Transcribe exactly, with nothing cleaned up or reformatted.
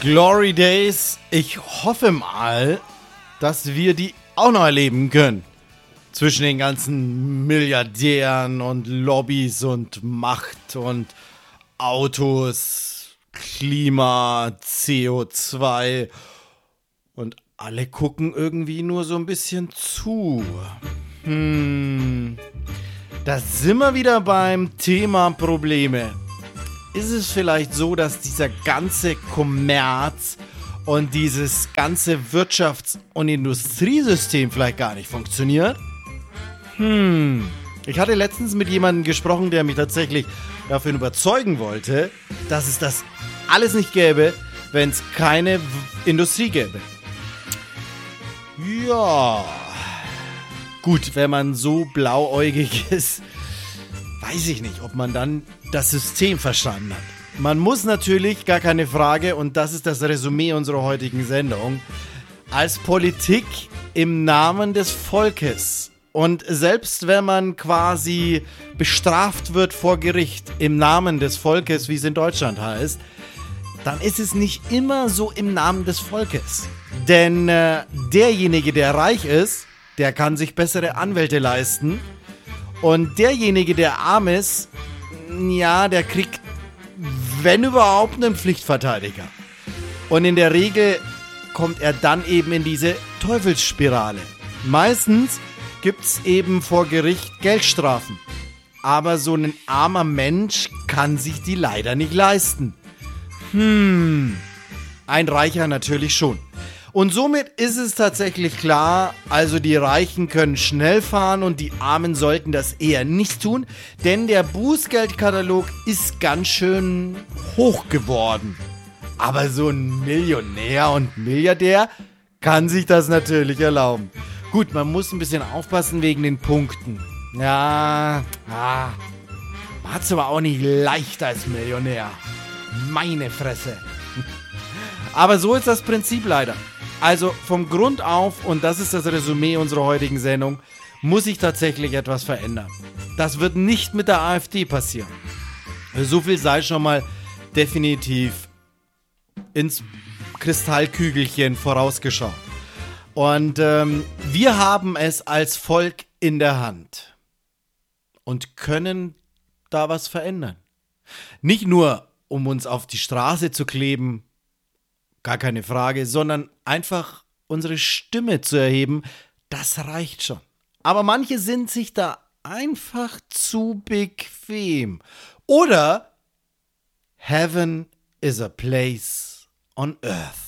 Glory Days. Ich hoffe mal, dass wir die auch noch erleben können. Zwischen den ganzen Milliardären und Lobbys und Macht und Autos, Klima, C O zwei. Und alle gucken irgendwie nur so ein bisschen zu. Hm, da sind wir wieder beim Thema Probleme. Ist es vielleicht so, dass dieser ganze Kommerz und dieses ganze Wirtschafts- und Industriesystem vielleicht gar nicht funktioniert? Hm, ich hatte letztens mit jemandem gesprochen, der mich tatsächlich davon überzeugen wollte, dass es das alles nicht gäbe, wenn es keine w- Industrie gäbe. Ja, gut, wenn man so blauäugig ist, weiß ich nicht, ob man dann das System verstanden hat. Man muss natürlich, gar keine Frage, und das ist das Resümee unserer heutigen Sendung, als Politik im Namen des Volkes. Und selbst wenn man quasi bestraft wird vor Gericht im Namen des Volkes, wie es in Deutschland heißt, dann ist es nicht immer so im Namen des Volkes. Denn äh, derjenige, der reich ist, der kann sich bessere Anwälte leisten. Und derjenige, der arm ist, ja, der kriegt, wenn überhaupt, einen Pflichtverteidiger. Und in der Regel kommt er dann eben in diese Teufelsspirale. Meistens gibt's eben vor Gericht Geldstrafen. Aber so ein armer Mensch kann sich die leider nicht leisten. Hm, ein Reicher natürlich schon. Und somit ist es tatsächlich klar, also die Reichen können schnell fahren und die Armen sollten das eher nicht tun, denn der Bußgeldkatalog ist ganz schön hoch geworden. Aber so ein Millionär und Milliardär kann sich das natürlich erlauben. Gut, man muss ein bisschen aufpassen wegen den Punkten. Ja, ah, man hat's aber auch nicht leicht als Millionär. Meine Fresse. Aber so ist das Prinzip leider. Also vom Grund auf, und das ist das Resümee unserer heutigen Sendung, muss sich tatsächlich etwas verändern. Das wird nicht mit der AfD passieren. So viel sei schon mal definitiv ins Kristallkügelchen vorausgeschaut. Und ähm, wir haben es als Volk in der Hand und können da was verändern. Nicht nur, um uns auf die Straße zu kleben, gar keine Frage, sondern einfach unsere Stimme zu erheben, das reicht schon. Aber manche sind sich da einfach zu bequem. Oder Heaven is a place on earth.